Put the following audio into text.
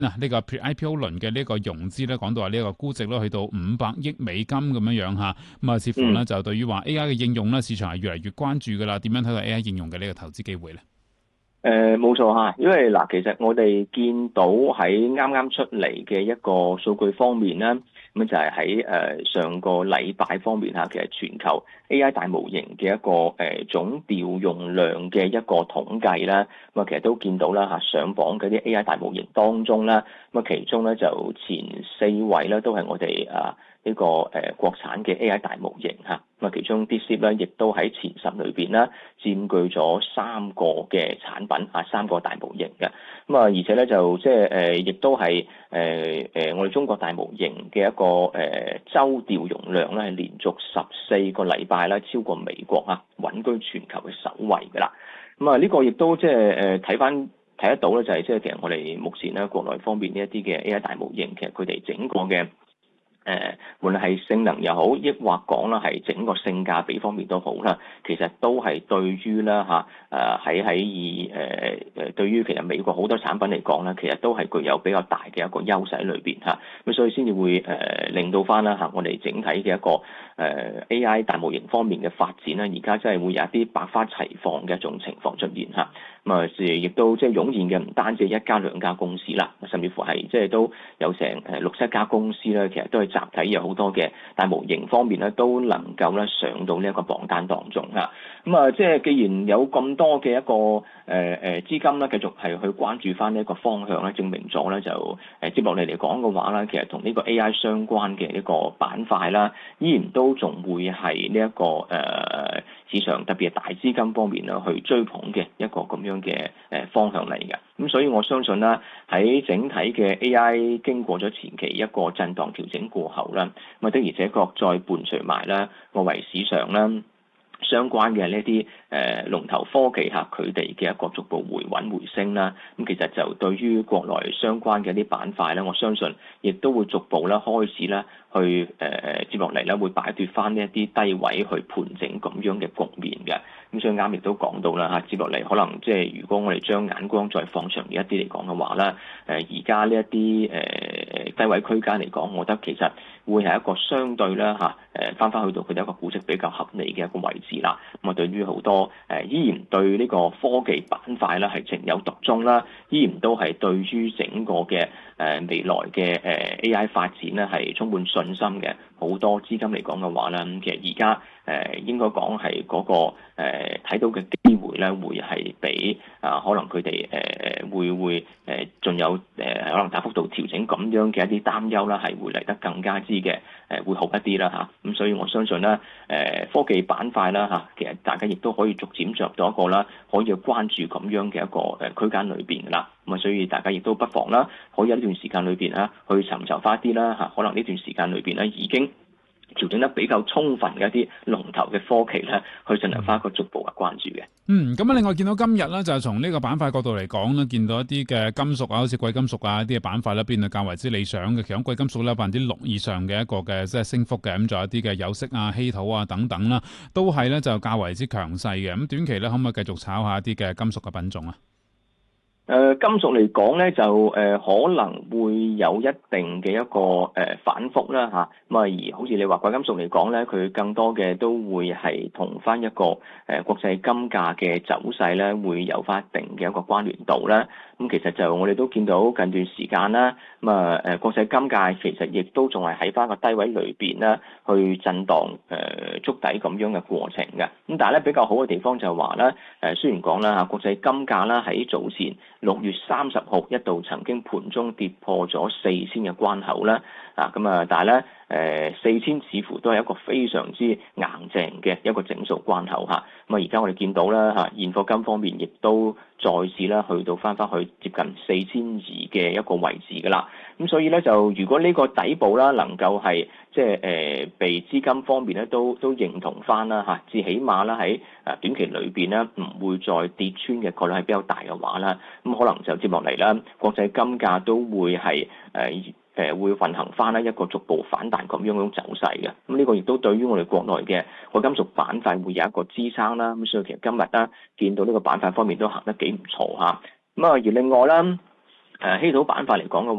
嗱，呢個 Pre-IPO 輪嘅呢個融資咧，講到話呢個估值咧去到500億美金咁樣嚇，咁啊，似乎咧就對於話 AI 嘅應用咧，市場係越嚟越關注噶啦。點樣睇到 AI 應用嘅呢個投資機會咧？ 冇錯嚇，因為嗱，其實我哋見到喺啱啱出嚟嘅一個數據方面咧，咁就係喺上個禮拜方面嚇，其實全球 AI 大模型嘅一個總調用量嘅一個統計啦，咁啊其實都見到啦嚇，上榜嗰啲 AI 大模型當中啦，咁啊其中咧就前4位咧都係我哋呢個國產嘅 AI 大模型嚇，咁啊其中 DeepSeek 咧亦都喺前10裏邊啦，佔據咗3個嘅產品啊，3個大模型嘅，咁啊而且咧就即係亦都係我哋中國大模型嘅一個週調用量咧係連續14個禮拜啦超過美國啊，穩居全球嘅首位㗎啦。咁啊呢個亦都即係睇得到咧，就係即係其實我哋目前咧國內方面呢一啲嘅 AI 大模型，其實佢哋整個嘅無論係性能又好，抑或講啦係整個性價比方面都好啦，其實都係對於啦對於其實美國好多產品嚟講咧，其實都係具有比較大嘅一個優勢裏邊嚇，咁所以先至會令到翻啦嚇我哋整體嘅一個AI 大模型方面嘅發展啦，而家真係會有一啲百花齊放嘅一種情況出現嚇，咁啊亦都即係湧現嘅唔單止1家2家公司啦，甚至乎係即係都有成6-7家公司咧，其實都係集體有好多嘅大模型方面咧，都能夠咧上到呢一個榜單當中嚇。咁啊，即係既然有咁多嘅一個資金咧，繼續係去關注翻呢一個方向咧，證明咗咧就接落嚟講嘅話咧，其實同呢個 AI 相關嘅呢個板塊啦，依然都仲會係呢一個市場特別係大資金方面啦去追捧嘅一個咁樣嘅方向嚟嘅。咁所以我相信啦，喺整體嘅 AI 經過咗前期一個震盪調整過後啦，咁的而且確再伴隨埋啦外圍市場啦相關嘅呢啲龍頭科技嚇，佢哋嘅一個逐步回穩回升啦。咁其實就對於國內相關嘅一啲板塊咧，我相信亦都會逐步啦開始啦去接落嚟咧，會擺脫翻呢一啲低位去盤整咁樣嘅局面嘅。咁所以啱亦都講到啦嚇，接落嚟可能即係如果我哋將眼光再放長一啲嚟講嘅話咧，而家呢一啲低位區間嚟講，我覺得其實會係一個相對啦嚇翻去到佢哋一個估值比較合理嘅一個位置啦。咁啊，對於好多依然對呢個科技板塊啦係情有獨鍾啦，依然都係對於整個嘅未來嘅AI 發展咧係充滿信心嘅好多資金嚟講嘅話咧，咁其實而家應該講係嗰個睇到嘅機會咧，會係比可能佢哋會仲有可能大幅度調整咁樣嘅一啲擔憂啦，係會嚟得更加之嘅會好一啲啦嚇。咁所以我相信咧科技板塊啦嚇，其實大家亦都可以逐漸着到一個啦，可以關注咁樣嘅一個區間裏邊㗎啦。咁啊，所以大家亦都不妨啦，可以喺呢段時間裏邊去尋找翻啲啦嚇，可能呢段時間裏邊咧已經調整得比較充分嘅一啲龍頭嘅科技咧，去進行翻一個逐步嘅關注嘅。 咁啊，另外見到今日咧，就係從呢個板塊角度嚟講咧，見到一啲嘅金屬啊，好似貴金屬啊，一啲嘅板塊咧，變到較為之理想嘅。其中貴金屬咧6%以上嘅一個嘅即係升幅嘅，咁仲有一啲嘅有色啊、稀土啊等等啦，都係咧就較為之強勢嘅。咁短期咧，可唔可以繼續炒下一啲嘅金屬嘅品種啊？ 金屬嚟講咧，就可能會有一定嘅一個反覆啦嚇。咁而好似你話貴金屬嚟講咧，佢更多嘅都會係同翻一個國際金價嘅走勢咧，會有翻一定嘅一個關聯度啦。咁其實就我哋都見到近段時間啦，國際金價其實亦都仲係喺翻個低位裏邊啦，去震盪築底咁樣嘅過程嘅。咁但係咧比較好嘅地方就係話咧，雖然講啦嚇，國際金價啦喺早前6月30號一度曾經盤中跌破咗4000嘅關口啦，但係咧4000似乎都係一個非常之硬淨嘅一個整數關口嚇。而家我哋見到啦嚇，現貨金方面亦都再次啦去到翻去接近4200嘅一個位置噶啦。咁所以咧就如果呢個底部啦能夠係即係被資金方面咧都認同翻啦嚇，至起碼啦喺短期裏邊咧唔會再跌穿嘅概率係比較大嘅話啦，咁可能就接落嚟啦，國際金價都會係會運行翻一個逐步反彈咁樣種走勢嘅。咁呢個亦都對於我哋國內嘅貴金屬板塊會有一個支撐啦。咁所以其實今日啦見到呢個板塊方面都行得幾唔錯嚇。而另外啦， 稀土板塊嚟講嘅